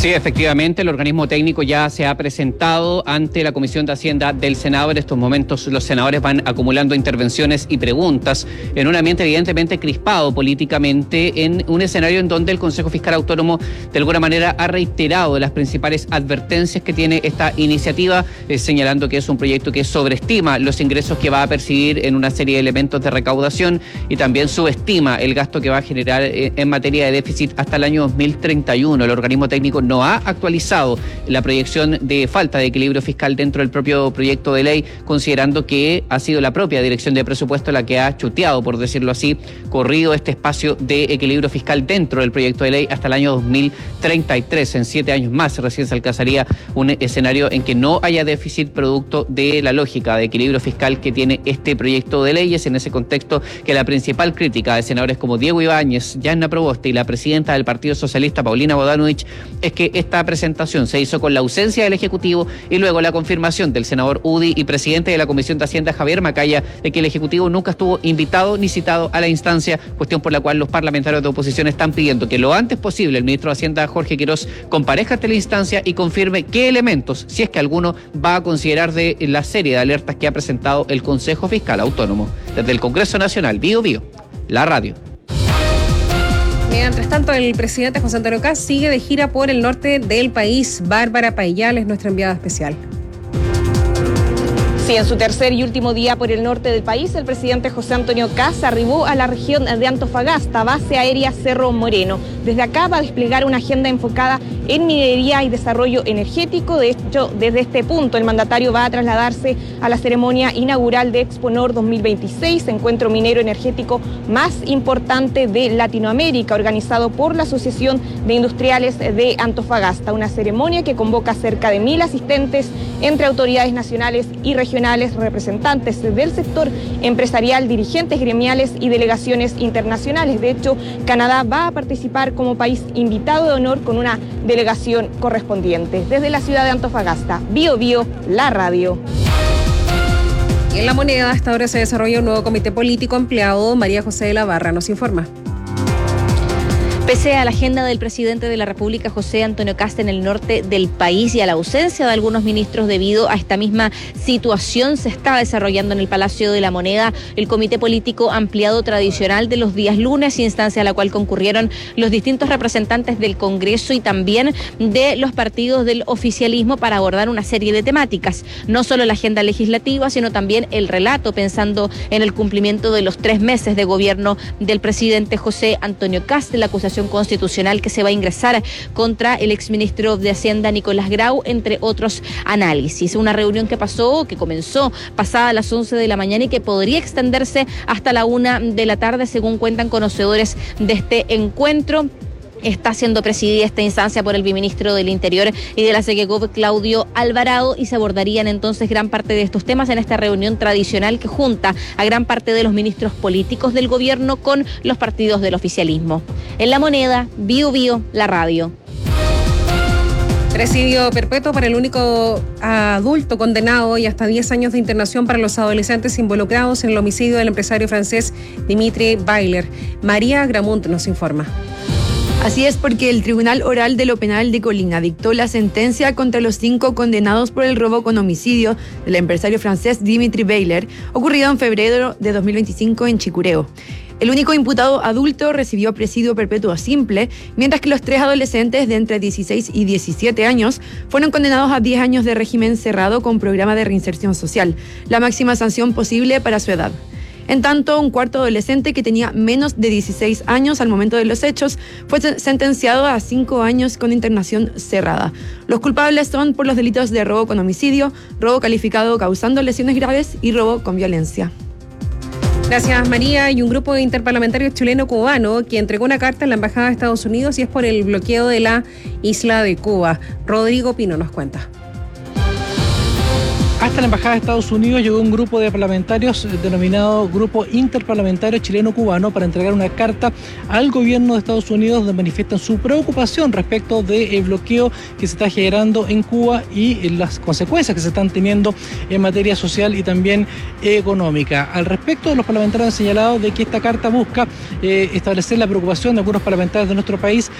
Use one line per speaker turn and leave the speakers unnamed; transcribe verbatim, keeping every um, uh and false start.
Sí, efectivamente, el organismo técnico ya se ha presentado ante la Comisión de Hacienda del Senado. En estos momentos los senadores van acumulando intervenciones y preguntas en un ambiente evidentemente crispado políticamente, en un escenario en donde el Consejo Fiscal Autónomo de alguna manera ha reiterado las principales advertencias que tiene esta iniciativa, eh, señalando que es un proyecto que sobreestima los ingresos que va a percibir en una serie de elementos de recaudación y también subestima el gasto que va a generar eh, en materia de déficit hasta el año dos mil treinta y uno. El organismo técnico no ha actualizado la proyección de falta de equilibrio fiscal dentro del propio proyecto de ley, considerando que ha sido la propia Dirección de Presupuesto la que ha chuteado, por decirlo así, corrido este espacio de equilibrio fiscal dentro del proyecto de ley hasta el año dos mil treinta y tres. En siete años más recién se alcanzaría un escenario en que no haya déficit producto de la lógica de equilibrio fiscal que tiene este proyecto de ley. Y es en ese contexto que la principal crítica de senadores como Diego Ibáñez, Yanna Proboste y la presidenta del Partido Socialista, Paulina Bodanovich, es que esta presentación se hizo con la ausencia del Ejecutivo y luego la confirmación del senador Udi y presidente de la Comisión de Hacienda, Javier Macaya, de que el Ejecutivo nunca estuvo invitado ni citado a la instancia, cuestión por la cual los parlamentarios de oposición están pidiendo que lo antes posible el ministro de Hacienda, Jorge Quirós, comparezca ante la instancia y confirme qué elementos, si es que alguno, va a considerar de la serie de alertas que ha presentado el Consejo Fiscal Autónomo. Desde el Congreso Nacional, Bio Bio, la radio.
Mientras tanto, el presidente José Antonio Kast sigue de gira por el norte del país. Bárbara Paillal es nuestra enviada especial.
Sí, en su tercer y último día por el norte del país, el presidente José Antonio Kast arribó a la región de Antofagasta, base aérea Cerro Moreno. Desde acá va a desplegar una agenda enfocada en minería y desarrollo energético. De hecho, desde este punto, el mandatario va a trasladarse a la ceremonia inaugural de Exponor dos mil veintiséis, encuentro minero energético más importante de Latinoamérica, organizado por la Asociación de Industriales de Antofagasta. Una ceremonia que convoca cerca de mil asistentes entre autoridades nacionales y regionales, representantes del sector empresarial, dirigentes gremiales y delegaciones internacionales. De hecho, Canadá va a participar como país invitado de honor con una delegación correspondiente. Desde la ciudad de Antofagasta, Bio Bio, la radio.
Y en La Moneda, hasta ahora se desarrolla un nuevo comité político empleado. María José de la Barra nos informa.
Pese a la agenda del presidente de la República, José Antonio Kast, en el norte del país y a la ausencia de algunos ministros debido a esta misma situación, se está desarrollando en el Palacio de la Moneda el comité político ampliado tradicional de los días lunes, instancia a la cual concurrieron los distintos representantes del Congreso y también de los partidos del oficialismo para abordar una serie de temáticas. No solo la agenda legislativa, sino también el relato, pensando en el cumplimiento de los tres meses de gobierno del presidente José Antonio Kast, la acusación constitucional que se va a ingresar contra el exministro de Hacienda Nicolás Grau, entre otros análisis. Una reunión que pasó, que comenzó pasada a las once de la mañana y que podría extenderse hasta la una de la tarde, según cuentan conocedores de este encuentro. Está siendo presidida esta instancia por el viceministro del Interior y de la SEGECOP, Claudio Alvarado, y se abordarían entonces gran parte de estos temas en esta reunión tradicional que junta a gran parte de los ministros políticos del gobierno con los partidos del oficialismo. En La Moneda, Bio Bio, la radio.
Presidio perpetuo para el único adulto condenado y hasta diez años de internación para los adolescentes involucrados en el homicidio del empresario francés Dimitri Bayler. María Gramunt nos informa.
Así es, porque el Tribunal Oral de lo Penal de Colina dictó la sentencia contra los cinco condenados por el robo con homicidio del empresario francés Dimitri Bayler, ocurrido en febrero de dos mil veinticinco en Chicureo. El único imputado adulto recibió presidio perpetuo simple, mientras que los tres adolescentes de entre dieciséis y diecisiete años fueron condenados a diez años de régimen cerrado con programa de reinserción social, la máxima sanción posible para su edad. En tanto, un cuarto adolescente que tenía menos de dieciséis años al momento de los hechos fue sentenciado a cinco años con internación cerrada. Los culpables son por los delitos de robo con homicidio, robo calificado causando lesiones graves y robo con violencia.
Gracias, María. Y un grupo de interparlamentarios chileno-cubano que entregó una carta en la Embajada de Estados Unidos y es por el bloqueo de la isla de Cuba. Rodrigo Pino nos cuenta.
Hasta la Embajada de Estados Unidos llegó un grupo de parlamentarios denominado Grupo Interparlamentario Chileno-Cubano para entregar una carta al gobierno de Estados Unidos donde manifiestan su preocupación respecto del bloqueo que se está generando en Cuba y las consecuencias que se están teniendo en materia social y también económica. Al respecto, los parlamentarios han señalado de que esta carta busca eh, establecer la preocupación de algunos parlamentarios de nuestro país